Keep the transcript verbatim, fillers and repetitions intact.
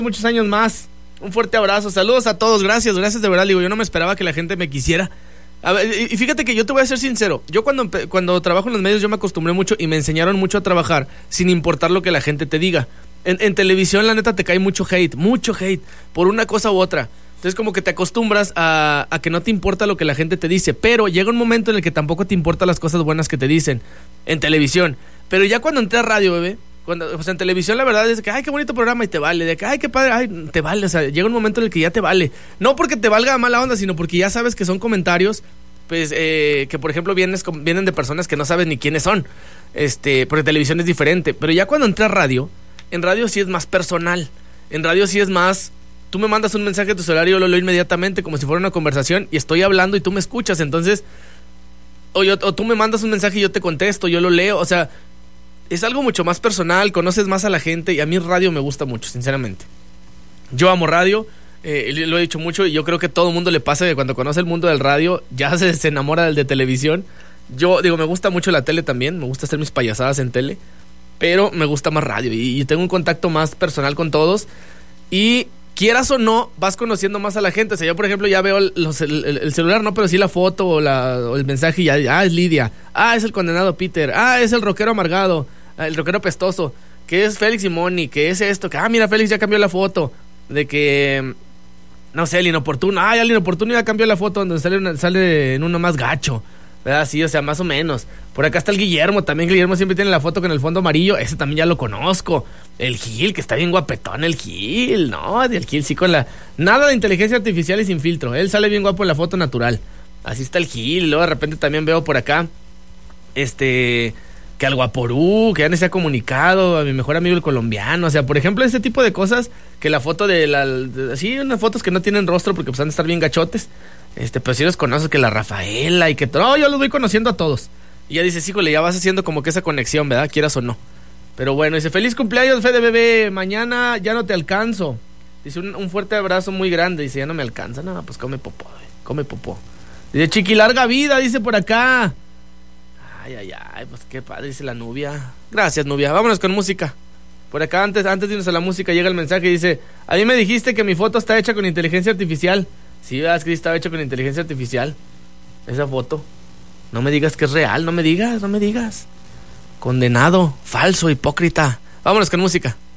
muchos años más. Un fuerte abrazo, saludos a todos, gracias, gracias de verdad. Digo, yo no me esperaba que la gente me quisiera. A ver, y fíjate que yo te voy a ser sincero. Yo cuando, cuando trabajo en los medios yo me acostumbré mucho y me enseñaron mucho a trabajar sin importar lo que la gente te diga. En, en televisión la neta te cae mucho hate, mucho hate, por una cosa u otra. Entonces como que te acostumbras a, a que no te importa lo que la gente te dice, pero llega un momento en el que tampoco te importan las cosas buenas que te dicen en televisión. Pero ya cuando entré a radio, bebé, cuando, o sea, en televisión la verdad es que, ay, qué bonito programa y te vale, de que, ay, qué padre, ay, te vale, o sea, llega un momento en el que ya te vale. No porque te valga mala onda, sino porque ya sabes que son comentarios, pues, eh, que por ejemplo vienes, vienen de personas que no sabes ni quiénes son, este, porque televisión es diferente. Pero ya cuando entré a radio, en radio sí es más personal, en radio sí es más, tú me mandas un mensaje a tu celular y yo lo leo inmediatamente como si fuera una conversación y estoy hablando y tú me escuchas, entonces, o, yo, o tú me mandas un mensaje y yo te contesto, yo lo leo, o sea, es algo mucho más personal, conoces más a la gente y a mí radio me gusta mucho, sinceramente. Yo amo radio, eh, lo he dicho mucho y yo creo que todo el mundo le pasa que cuando conoce el mundo del radio ya se, se enamora del de televisión. Yo digo, me gusta mucho la tele también, me gusta hacer mis payasadas en tele, pero me gusta más radio y, y tengo un contacto más personal con todos y quieras o no, vas conociendo más a la gente. O sea, yo por ejemplo ya veo los, el, el, el celular, no, pero sí la foto o, la, o el mensaje y ya, ah, es Lidia, ah, es el condenado Peter, ah, es el rockero amargado, el rockero pestoso, que es Félix y Moni, que es esto, que ah, mira, Félix ya cambió la foto, de que, no sé, el inoportuno, ah, ya el inoportuno ya cambió la foto donde sale, una, sale en uno más gacho, ¿verdad? Sí, o sea, más o menos. Por acá está el Guillermo, también Guillermo siempre tiene la foto con el fondo amarillo, ese también ya lo conozco. El Gil, que está bien guapetón el Gil, no, el Gil sí con la... Nada de inteligencia artificial y sin filtro, él sale bien guapo en la foto natural. Así está el Gil, luego de repente también veo por acá, este... que al Guaporú, que ya no se ha comunicado, a mi mejor amigo el colombiano, o sea, por ejemplo, ese tipo de cosas, que la foto de la... De, sí, unas fotos que no tienen rostro porque pues han de estar bien gachotes, este, pero sí los conozco, que la Rafaela y que todo, no, yo los voy conociendo a todos. Y ya dices, híjole, ya vas haciendo como que esa conexión, ¿verdad? Quieras o no. Pero bueno, dice, feliz cumpleaños, Fede Bebé, mañana ya no te alcanzo. Dice, un, un fuerte abrazo muy grande, dice, ya no me alcanza, no, pues come popó, come popó. Dice, chiqui, larga vida, dice por acá. Ay, ay, ay, pues qué padre, dice la Nubia. Gracias, Nubia, vámonos con música. Por acá, antes, antes de irnos a la música, llega el mensaje y dice, a mí me dijiste que mi foto está hecha con inteligencia artificial. Sí, ¿verdad que estaba hecha con inteligencia artificial? Esa foto. No me digas que es real, no me digas, no me digas. Condenado, falso, hipócrita. Vámonos con música.